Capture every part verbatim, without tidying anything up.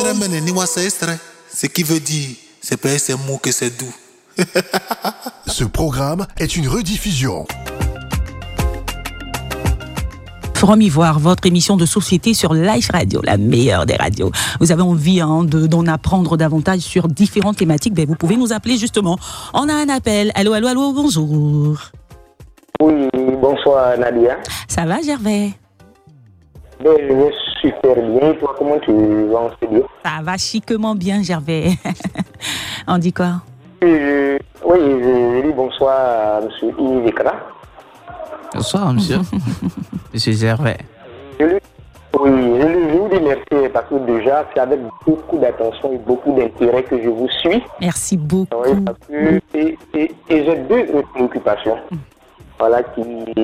Ce qui veut dire, c'est pas c'est mou que c'est doux. Ce programme est une rediffusion. Forum Ivoire, votre émission de société sur Life Radio, la meilleure des radios. Vous avez envie hein, de, d'en apprendre davantage sur différentes thématiques, ben, vous pouvez nous appeler justement. On a un appel. Allô, allô, allô, bonjour. Oui, bonsoir Nadia. Ça va Gervais? Ben, je vais super bien. Et toi, comment tu vas en studio? Ça va chiquement bien Gervais. On dit quoi? euh, Oui, je dis bonsoir à M. Yves Ekra. Bonsoir, monsieur. Monsieur Gervais. Je lui, oui, je lui je vous dis merci parce que déjà, c'est avec beaucoup d'attention et beaucoup d'intérêt que je vous suis. Merci beaucoup. Oui, parce que, et, et, et j'ai deux préoccupations voilà, qui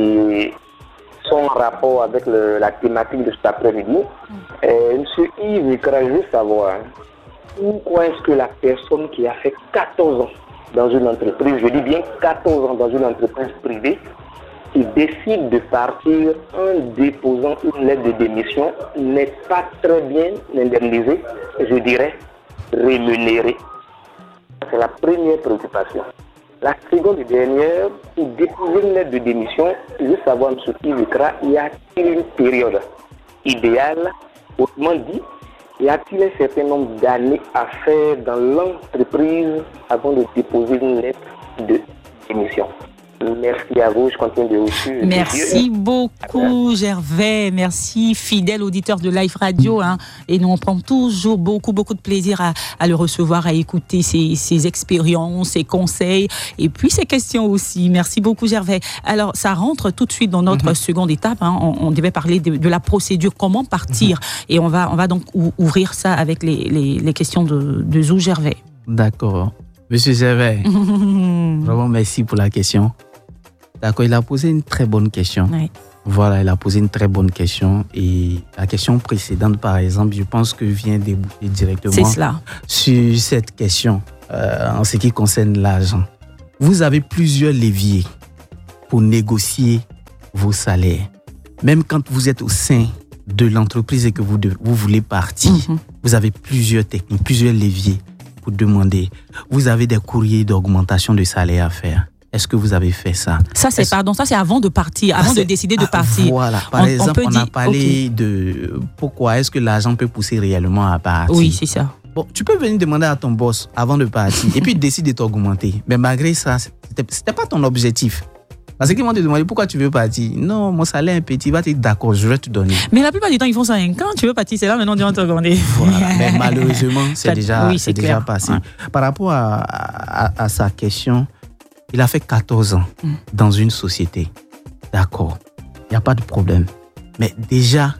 sont en rapport avec le, la thématique de cet après-midi. Euh, Monsieur Yves Ekra, je veux savoir pourquoi est-ce que la personne qui a fait quatorze ans dans une entreprise, je dis bien quatorze ans dans une entreprise privée, qui décide de partir en déposant une lettre de démission n'est pas très bien indemnisé, je dirais rémunéré. C'est la première préoccupation. La seconde et dernière, pour déposer une lettre de démission, je veux savoir, M. Yves Ekra, y a-t-il une période idéale, autrement dit, y a-t-il un certain nombre d'années à faire dans l'entreprise avant de déposer une lettre de démission? Merci à vous, je continue de vous suivre. Merci beaucoup Gervais, merci fidèle auditeur de Life Radio hein. Et nous on prend toujours beaucoup beaucoup de plaisir à, à le recevoir, à écouter ses, ses expériences, ses conseils et puis ses questions aussi. Merci beaucoup Gervais. Alors ça rentre tout de suite dans notre mm-hmm. seconde étape hein. on, on devait parler de, de la procédure, comment partir mm-hmm. et on va, on va donc ou, ouvrir ça avec les, les, les questions de, de Zou Gervais. D'accord. Monsieur Gervais, vraiment merci pour la question. D'accord, il a posé une très bonne question. Oui. Voilà, il a posé une très bonne question. Et la question précédente, par exemple, je pense que vient déboucher directement C'est cela. sur cette question euh, en ce qui concerne l'argent. Vous avez plusieurs leviers pour négocier vos salaires. Même quand vous êtes au sein de l'entreprise et que vous, de, vous voulez partir, mm-hmm. vous avez plusieurs techniques, plusieurs leviers pour demander. Vous avez des courriers d'augmentation de salaire à faire. Est-ce que vous avez fait ça? Ça, c'est, Est-ce... pardon, ça, c'est avant de partir, avant ah, de décider de partir. Voilà. Par on, exemple, on, on, on dire, a parlé okay. de pourquoi est-ce que l'argent peut pousser réellement à partir. Oui, c'est ça. Bon, tu peux venir demander à ton boss avant de partir et puis il décide de t'augmenter. Mais malgré ça, c'était, c'était pas ton objectif. Parce qu'ils vont te demander pourquoi tu veux partir. Non, mon salaire est petit, il va te dire d'accord, je vais te donner. Mais la plupart du temps, ils font ça. Hein. Quand tu veux partir, c'est là maintenant, ils vont t'augmenter. Voilà. Mais malheureusement, c'est ça, déjà, oui, c'est c'est déjà passé. Ouais. Par rapport à, à, à sa question, il a fait quatorze ans mm. dans une société. D'accord, il n'y a pas de problème. Mais déjà,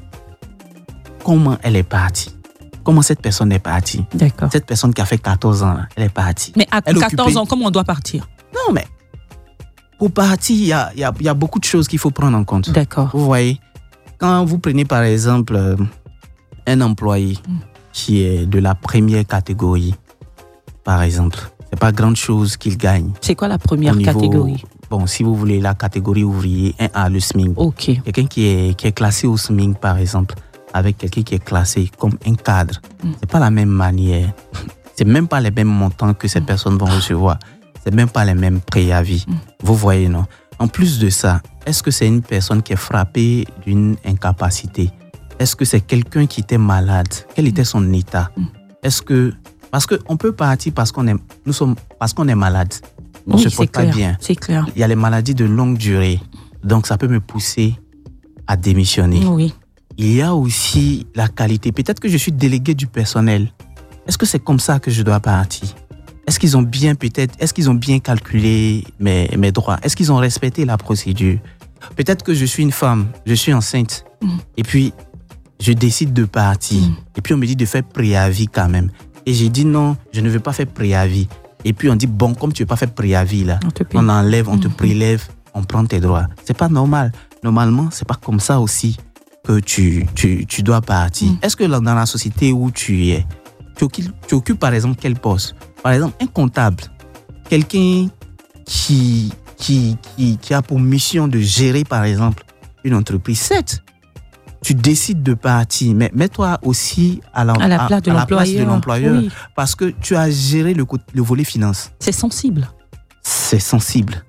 comment elle est partie? Comment cette personne est partie? D'accord. Cette personne qui a fait quatorze ans, elle est partie. Mais à elle quatorze occupait... ans, comment on doit partir? Non, mais pour partir, il y a, y, a, y a beaucoup de choses qu'il faut prendre en compte. D'accord. Vous voyez, quand vous prenez par exemple un employé mm. qui est de la première catégorie, par exemple, c'est pas grande chose qu'il gagne. C'est quoi la première niveau, catégorie? Bon, si vous voulez, la catégorie ouvrier, un A, le S M I C. Ok. Quelqu'un qui est, qui est classé au S M I C, par exemple, avec quelqu'un qui est classé comme un cadre. Mm. C'est pas la même manière. C'est même pas les mêmes montants que cette mm. personne va recevoir. C'est même pas les mêmes préavis. Mm. Vous voyez, non? En plus de ça, est-ce que c'est une personne qui est frappée d'une incapacité? Est-ce que c'est quelqu'un qui était malade? Quel était son état? Mm. Est-ce que... Parce qu'on peut partir parce qu'on est, nous sommes, parce qu'on est malade. On oui, ne se porte pas bien. C'est clair. Il y a les maladies de longue durée. Donc, ça peut me pousser à démissionner. Oui. Il y a aussi la qualité. Peut-être que je suis délégué du personnel. Est-ce que c'est comme ça que je dois partir? Est-ce qu'ils ont bien, peut-être, est-ce qu'ils ont bien calculé mes, mes droits? Est-ce qu'ils ont respecté la procédure? Peut-être que je suis une femme, je suis enceinte. Mm. Et puis, je décide de partir. Mm. Et puis, on me dit de faire préavis quand même. Et j'ai dit non, je ne veux pas faire préavis. Et puis on dit bon, comme tu ne veux pas faire préavis là, on, on enlève, on mmh. te prélève, on prend tes droits. C'est pas normal. Normalement, c'est pas comme ça aussi que tu, tu, tu dois partir. Mmh. Est-ce que dans la société où tu es, tu occupes, tu occupes par exemple quel poste? Par exemple, un comptable, quelqu'un qui, qui, qui, qui a pour mission de gérer par exemple une entreprise. Certes, tu décides de partir, mais mets-toi aussi à la, à la place de à, à la place de l'employeur. l'employeur, Oui. parce que tu as géré le, le volet finance. C'est sensible. C'est sensible.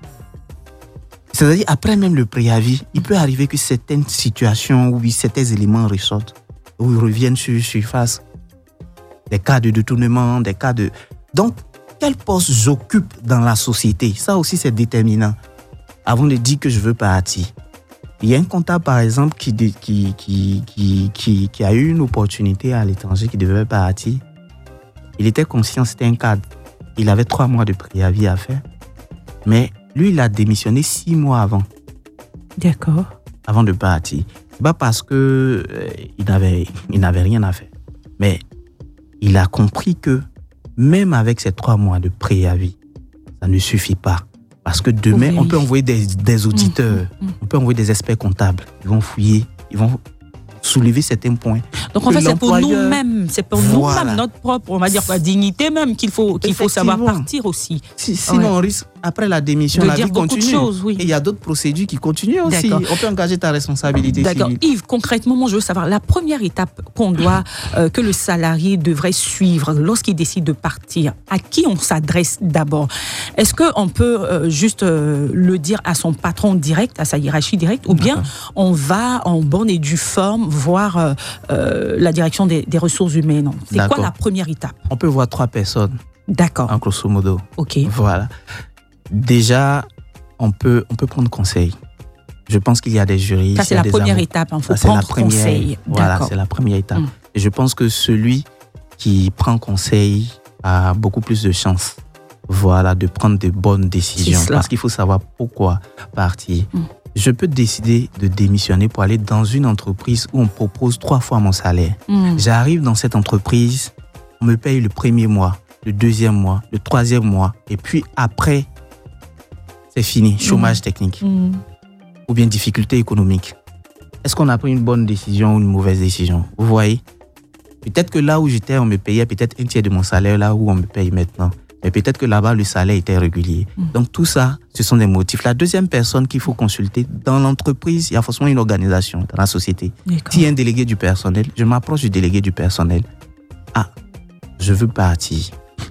C'est-à-dire, après même le préavis, il peut arriver que certaines situations ou certains éléments ressortent, ou ils reviennent sur surface. Des cas de détournement, des cas de... Donc, quel poste j'occupe dans la société? Ça aussi, c'est déterminant. Avant de dire que je veux partir. Il y a un comptable, par exemple, qui, qui, qui, qui, qui, qui a eu une opportunité à l'étranger, qui devait partir. Il était conscient, c'était un cadre. Il avait trois mois de préavis à faire. Mais lui, il a démissionné six mois avant. D'accord. Avant de partir. C'est pas parce qu'il euh, n'avait, il n'avait rien à faire. Mais il a compris que même avec ces trois mois de préavis, ça ne suffit pas. Parce que demain, on peut envoyer des, des auditeurs, mmh, mmh. on peut envoyer des experts comptables. Ils vont fouiller, ils vont soulever certains points. Donc en fait, c'est pour nous-mêmes, c'est pour voilà. nous-mêmes, notre propre, on va dire quoi, dignité même, qu'il faut, qu'il faut savoir partir aussi. Si, sinon, ouais. on risque, après la démission, de la dire vie beaucoup continue. De choses, oui. Et il y a d'autres procédures qui continuent aussi. On peut engager ta responsabilité. D'accord. Civile. Yves, concrètement, moi, je veux savoir, la première étape qu'on doit, euh, que le salarié devrait suivre lorsqu'il décide de partir, à qui on s'adresse d'abord? Est-ce qu'on peut euh, juste euh, le dire à son patron direct, à sa hiérarchie directe, ou bien on va en bonne et due forme voir euh, euh, la direction des, des ressources humaines? C'est D'accord. quoi la première étape? On peut voir trois personnes. D'accord. En grosso modo. OK. Voilà. Déjà, on peut, on peut prendre conseil. Je pense qu'il y a des juristes. Ça, c'est la première amours. étape. Il faut Ça, prendre première, conseil. Voilà, D'accord. c'est la première étape. Mmh. Et je pense que celui qui prend conseil a beaucoup plus de chances, voilà, de prendre de bonnes décisions. Parce qu'il faut savoir pourquoi partir. Mmh. Je peux décider de démissionner pour aller dans une entreprise où on propose trois fois mon salaire. Mmh. J'arrive dans cette entreprise, on me paye le premier mois, le deuxième mois, le troisième mois, et puis après, c'est fini, chômage mmh. technique. Mmh. Ou bien difficulté économique. Est-ce qu'on a pris une bonne décision ou une mauvaise décision? Vous voyez? Peut-être que là où j'étais, on me payait peut-être un tiers de mon salaire, là où on me paye maintenant. Mais peut-être que là-bas, le salaire était régulier. Mmh. Donc tout ça, ce sont des motifs. La deuxième personne qu'il faut consulter, dans l'entreprise, il y a forcément une organisation dans la société. S'il y a un délégué du personnel, je m'approche du délégué du personnel. Ah, je veux partir.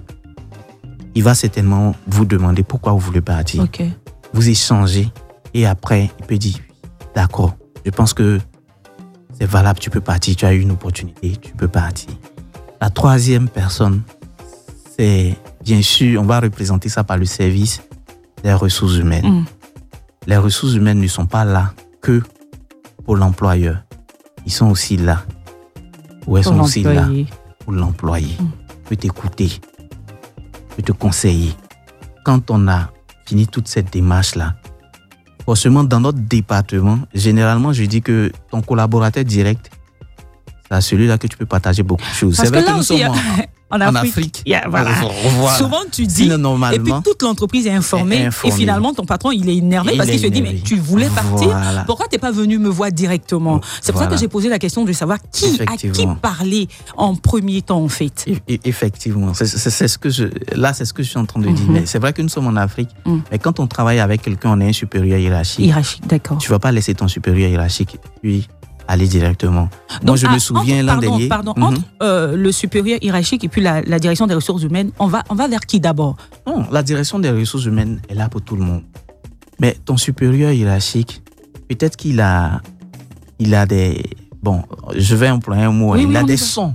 Il va certainement vous demander pourquoi vous voulez partir. Okay. Vous échangez et après, il peut dire, d'accord, je pense que c'est valable, tu peux partir, tu as eu une opportunité, tu peux partir. La troisième personne, c'est bien sûr, on va représenter ça par le service des ressources humaines. Mmh. Les ressources humaines ne sont pas là que pour l'employeur. Ils sont aussi là. Ou elles pour sont aussi là pour l'employé. Mmh. Peut t'écouter, peut te conseiller. Quand on a fini toute cette démarche-là, forcément dans notre département, généralement, je dis que ton collaborateur direct, c'est celui-là que tu peux partager beaucoup de choses. Parce c'est vrai que, là que nous aussi, sommes en, en Afrique, en Afrique yeah, voilà. voilà. Souvent tu dis, et puis toute l'entreprise est informée, informée, et finalement ton patron il est énervé il parce qu'il se dit, mais tu voulais partir, voilà. pourquoi tu n'es pas venu me voir directement? C'est pour voilà. ça que j'ai posé la question de savoir qui, à qui parler en premier temps en fait. Et, effectivement, c'est, c'est, c'est ce que je, là c'est ce que je suis en train de dire. Mm-hmm. Mais c'est vrai que nous sommes en Afrique, mm. mais quand on travaille avec quelqu'un, on est un supérieur hiérarchique. Hiérarchique, d'accord. Tu ne vas pas laisser ton supérieur hiérarchique, lui, aller directement. Donc, moi, je à, me souviens l'an dernier. Pardon, mm-hmm. entre euh, le supérieur hiérarchique et puis la, la direction des ressources humaines, on va, on va vers qui d'abord? Non, la direction des ressources humaines est là pour tout le monde. Mais ton supérieur hiérarchique, peut-être qu'il a, il a des... Bon, je vais employer un mot. Oui, il oui, a des sons.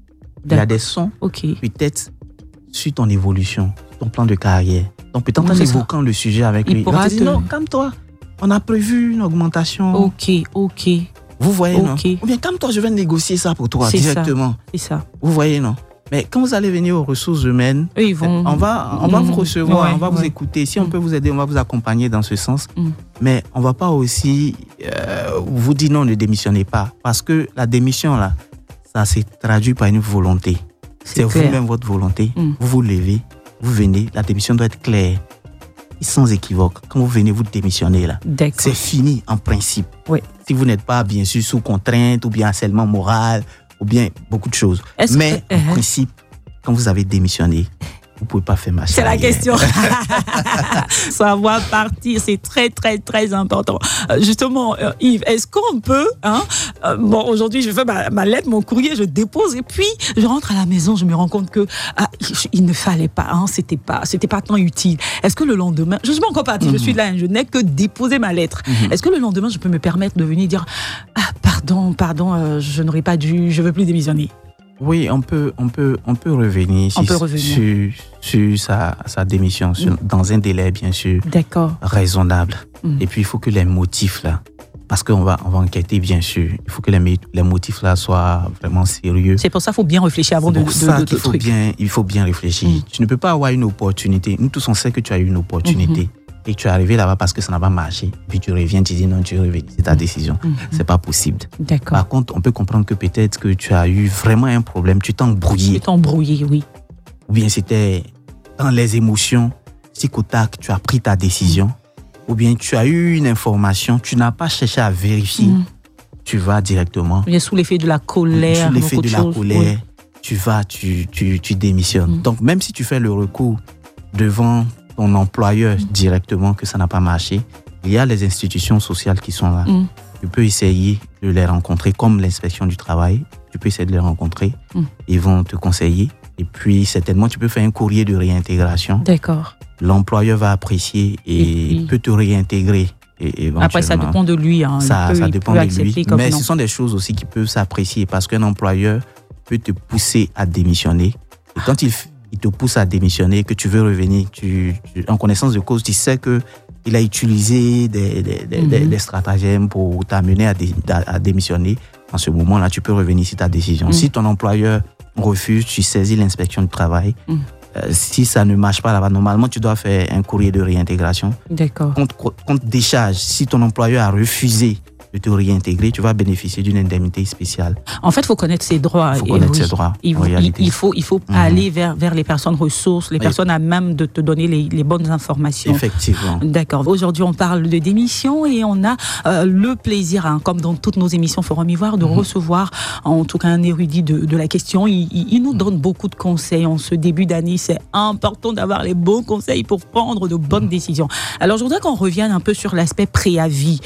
Il a des sons. Okay. Peut-être sur ton évolution, ton plan de carrière. Donc, peut-être en évoquant le sujet avec il lui. Pourra il te dit, non, calme-toi. On a prévu une augmentation. Ok, ok. Vous voyez, okay. non? Ou bien, comme toi, je vais négocier ça pour toi c'est directement. C'est ça. Vous voyez, non? Mais quand vous allez venir aux ressources humaines, Eux, ils vont... on va, on va mmh. vous recevoir, ouais, on va ouais. vous écouter. Si mmh. on peut vous aider, on va vous accompagner dans ce sens. Mmh. Mais on ne va pas aussi euh, vous dire non, ne démissionnez pas. Parce que la démission, là, ça s'est traduit par une volonté. C'est, c'est vous-même votre volonté. Mmh. Vous vous levez, vous venez, la démission doit être claire. Sans équivoque. Quand vous venez vous démissionner là, D'accord. c'est fini en principe. Oui. Si vous n'êtes pas bien sûr sous contrainte ou bien harcèlement moral ou bien beaucoup de choses. Est-ce Mais que, uh-huh. en principe, quand vous avez démissionné, vous pouvez pas faire marche C'est la arrière. question. Savoir partir, c'est très, très, très important. Euh, justement, euh, Yves, est-ce qu'on peut, hein, euh, bon, aujourd'hui, je fais ma, ma lettre, mon courrier, je dépose, et puis je rentre à la maison, je me rends compte que ah, il, il ne fallait pas, hein, c'était pas, c'était pas tant utile. Est-ce que le lendemain, je suis pas encore partie, mm-hmm. je suis là, je n'ai que déposé ma lettre. Mm-hmm. Est-ce que le lendemain, je peux me permettre de venir dire, ah, pardon, pardon, euh, je n'aurais pas dû, je veux plus démissionner? Oui, on peut, on peut, on peut revenir, on sur, peut revenir. sur, sur sa, sa démission, sur, mmh. dans un délai bien sûr D'accord. raisonnable. Mmh. Et puis il faut que les motifs là, parce qu'on va, on va enquêter bien sûr, il faut que les, les motifs là soient vraiment sérieux. C'est pour ça qu'il faut bien réfléchir avant de, de, ça de, de, qu'il de faut trucs. bien, il faut bien réfléchir. Mmh. Tu ne peux pas avoir une opportunité. Nous tous on sait que tu as eu une opportunité. Mmh. Et tu es arrivé là-bas parce que ça n'a pas marché. Puis tu reviens, tu dis non, tu reviens. C'est ta décision. Mm-hmm. C'est pas possible. D'accord. Par contre, on peut comprendre que peut-être que tu as eu vraiment un problème. Tu t'es embrouillé. Tu t'es embrouillé, oui. Ou bien c'était dans les émotions, tic au tac, tu as pris ta décision. Mm-hmm. Ou bien tu as eu une information, tu n'as pas cherché à vérifier. Mm-hmm. Tu vas directement. Ou bien sous l'effet de la colère. Sous l'effet de, de la choses, colère, oui. tu vas, tu, tu, tu démissionnes. Mm-hmm. Donc même si tu fais le recours devant ton employeur mmh. directement que ça n'a pas marché, il y a les institutions sociales qui sont là. Mmh. Tu peux essayer de les rencontrer, comme l'inspection du travail. Tu peux essayer de les rencontrer. Mmh. Ils vont te conseiller. Et puis, certainement, tu peux faire un courrier de réintégration. D'accord. L'employeur va apprécier et, et puis, peut te réintégrer. Et après, ça dépend de lui. Hein. Ça, peut, ça dépend de lui. Mais non. ce sont des choses aussi qui peuvent s'apprécier parce qu'un employeur peut te pousser à démissionner. Et quand il il te pousse à démissionner, que tu veux revenir, tu, tu, en connaissance de cause, tu sais qu'il a utilisé des, des, des, mm-hmm. des stratagèmes pour t'amener à, dé, à, à démissionner. En ce moment-là, tu peux revenir sur ta décision. Mm-hmm. Si ton employeur refuse, tu saisis l'inspection du travail. Mm-hmm. Euh, si ça ne marche pas là-bas, normalement, tu dois faire un courrier de réintégration. D'accord. Contre, contre décharge, si ton employeur a refusé de te réintégrer, tu vas bénéficier d'une indemnité spéciale. En fait, il faut connaître ses droits. Il faut connaître oui. ses droits. Il, il, il faut, il faut mmh. aller vers, vers les personnes ressources, les oui. personnes à même de te donner les, les bonnes informations. Effectivement. D'accord. Aujourd'hui, on parle de démission et on a euh, le plaisir, hein, comme dans toutes nos émissions Forum Ivoire, de mmh. recevoir en tout cas un érudit de, de la question. Il, il, il nous donne beaucoup de conseils en ce début d'année. C'est important d'avoir les bons conseils pour prendre de bonnes mmh. décisions. Alors, je voudrais qu'on revienne un peu sur l'aspect préavis.